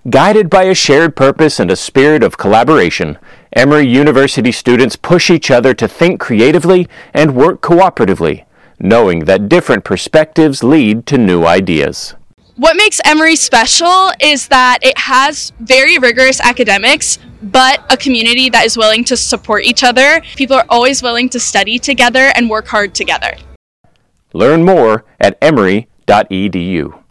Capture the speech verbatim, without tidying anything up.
Guided by a shared purpose and a spirit of collaboration, Emory University students push each other to think creatively and work cooperatively, knowing that different perspectives lead to new ideas. What makes Emory special is that it has very rigorous academics, but a community that is willing to support each other. People are always willing to study together and work hard together. Learn more at emory dot e d u.